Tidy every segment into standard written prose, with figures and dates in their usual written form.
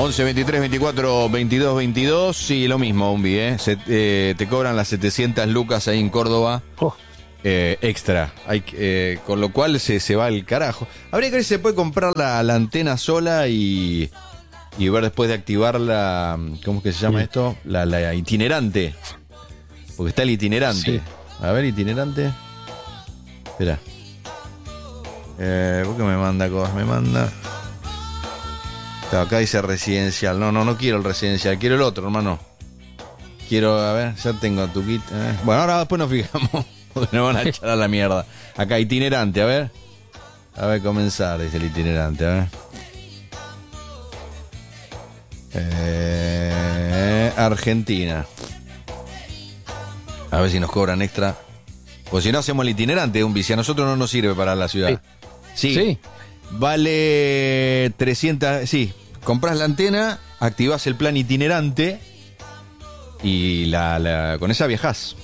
11 23 24 22 22. Sí, lo mismo, Umbi, ¿eh? Te cobran las 700 lucas ahí en Córdoba. Extra. Con lo cual se va el carajo. Habría que ver si se puede comprar la antena sola y ver después de activar la... ¿Cómo es que se llama esto? La itinerante. Porque está el itinerante. Sí. A ver, itinerante. Espera. ¿Por qué me manda cosas? Me manda... Acá dice residencial. No quiero el residencial. Quiero el otro, hermano. Quiero, a ver, ya tengo tu kit. Bueno, ahora después nos fijamos. Porque nos van a echar a la mierda. Acá, itinerante, a ver. A ver, comenzar, dice el itinerante, a ver. Argentina. A ver si nos cobran extra. Pues si no hacemos el itinerante, un bici. A nosotros no nos sirve para la ciudad. Sí. Vale 300. Sí, compras la antena, activás el plan itinerante y con esa viajás.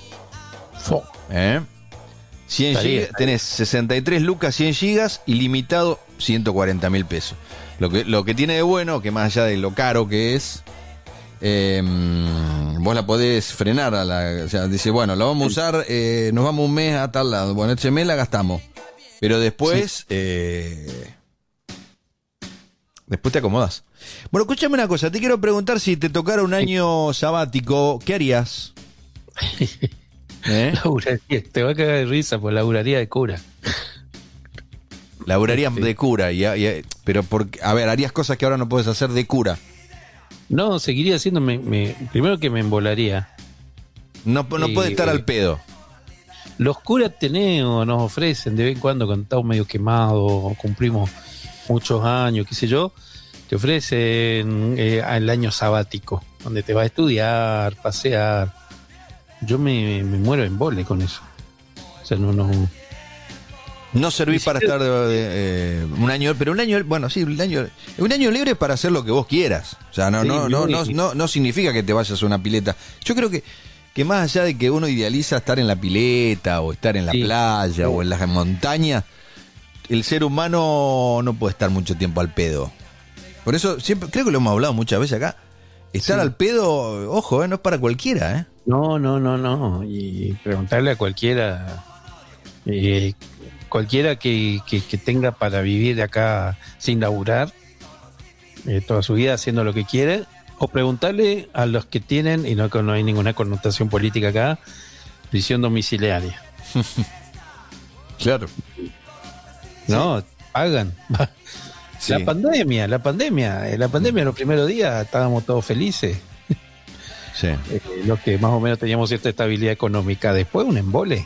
100 gigas, tenés 63 lucas, 100 gigas, ilimitado 140.000 pesos. Lo que tiene de bueno, que más allá de lo caro que es, vos la podés frenar o sea, dice, bueno, la vamos a usar, nos vamos un mes a tal lado. Bueno, este mes la gastamos. Pero después, después te acomodas. Bueno, escúchame una cosa, te quiero preguntar si te tocara un año sabático, ¿qué harías? Laburaría, te va a cagar de risa, pues laburaría de cura. Laburarías de cura, pero a ver, harías cosas que ahora no puedes hacer de cura. No, seguiría haciendo, primero que me embolaría. No puede estar al pedo. Los curas nos ofrecen de vez en cuando estamos medio quemados, cumplimos muchos años, qué sé yo, te ofrecen el año sabático, donde te vas a estudiar, pasear. Yo me muero en vole con eso. O sea, no servís para estar un año, pero un año, bueno, sí, un año libre para hacer lo que vos quieras. O sea, no significa que te vayas a una pileta. Yo creo que más allá de que uno idealiza estar en la pileta o estar en la playa o en las montañas, el ser humano no puede estar mucho tiempo al pedo. Por eso siempre creo que lo hemos hablado muchas veces acá. Estar al pedo, ojo, no es para cualquiera, No. Y preguntarle a cualquiera, cualquiera que tenga para vivir acá sin laburar toda su vida haciendo lo que quiere, o preguntarle a los que tienen, y no hay ninguna connotación política acá, prisión domiciliaria. Claro. No, pagan. Sí. La pandemia, los primeros días estábamos todos felices. Sí. Los que más o menos teníamos cierta estabilidad económica. Después un embole.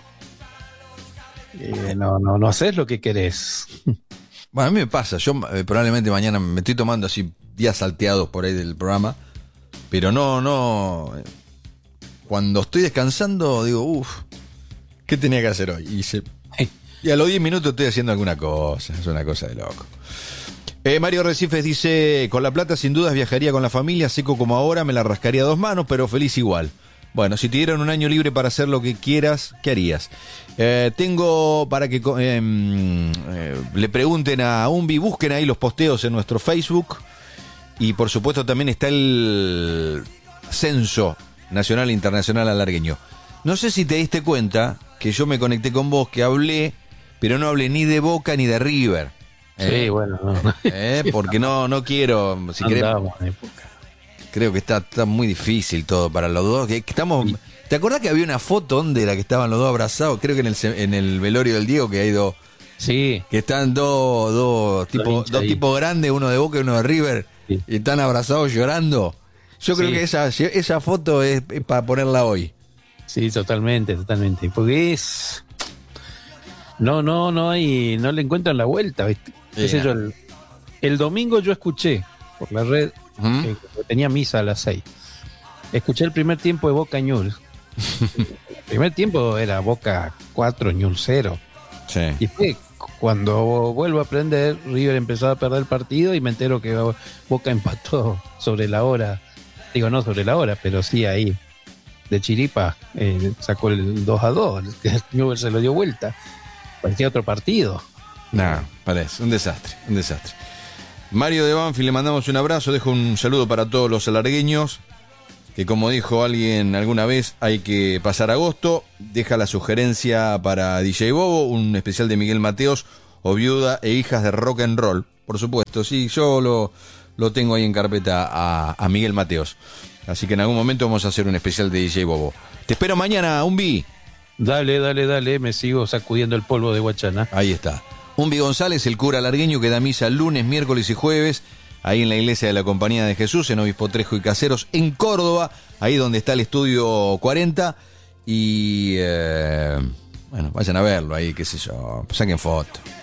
No haces lo que querés. Bueno, a mí me pasa. Yo probablemente mañana me estoy tomando así días salteados por ahí del programa. Pero no. Cuando estoy descansando digo, ¿qué tenía que hacer hoy? Y a los 10 minutos estoy haciendo alguna cosa. Es una cosa de loco. Mario Recifes dice, con la plata sin dudas viajaría con la familia, seco como ahora, me la rascaría a 2 manos, pero feliz igual. Bueno, si te dieran un año libre para hacer lo que quieras, ¿qué harías? Tengo para que le pregunten a Umbi, busquen ahí los posteos en nuestro Facebook. Y por supuesto también está el censo nacional e internacional alargueño. No sé si te diste cuenta que yo me conecté con vos, que hablé, pero no hablé ni de Boca ni de River. Sí, bueno, no. Porque no quiero, si queremos, creo que está muy difícil todo para los dos. Que estamos, ¿te acordás que había una foto donde era que estaban los dos abrazados? Creo que en el velorio del Diego, que hay dos. Sí. Que están dos tipos grandes, uno de Boca y uno de River, y están abrazados llorando. Yo creo que esa foto es para ponerla hoy. Sí, totalmente. Porque no le encuentran la vuelta, ¿viste? El domingo yo escuché por la red, tenía misa a las 6. Escuché el primer tiempo de Boca Ñul. El primer tiempo era Boca 4, Ñul 0. Sí. Y fue cuando vuelvo a aprender, River empezó a perder el partido y me entero que Boca empató sobre la hora. Digo, no sobre la hora, pero sí ahí. De chiripa, sacó el 2-2. Ñul se lo dio vuelta. Parecía otro partido. No, parece un desastre. Mario de Banfield, le mandamos un abrazo, dejo un saludo para todos los alargueños, que como dijo alguien alguna vez, hay que pasar agosto. Deja la sugerencia para DJ Bobo, un especial de Miguel Mateos, o Viuda e Hijas de Rock and Roll. Por supuesto, sí, yo lo tengo ahí en carpeta a Miguel Mateos. Así que en algún momento vamos a hacer un especial de DJ Bobo. Te espero mañana, Umbi. Dale, me sigo sacudiendo el polvo de Guachana. Ahí está. Umbi González, el cura alargueño que da misa lunes, miércoles y jueves, ahí en la iglesia de la Compañía de Jesús, en Obispo Trejo y Caseros, en Córdoba, ahí donde está el estudio 40. Y bueno, vayan a verlo ahí, qué sé yo, saquen foto.